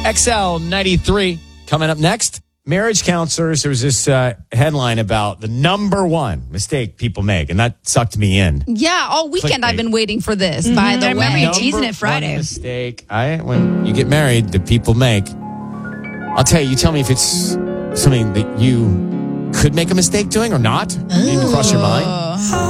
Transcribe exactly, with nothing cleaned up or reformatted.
X L ninety-three coming up next. Marriage counselors, there was this uh, headline about the number one mistake people make, and that sucked me in. Yeah, all weekend Clickbait. I've been waiting for this, Mm-hmm. by the I remember way. you teasing it Friday. One mistake I, when you get married, that people make. I'll tell you, you tell me if it's something that you could make a mistake doing or not. It didn't cross your mind.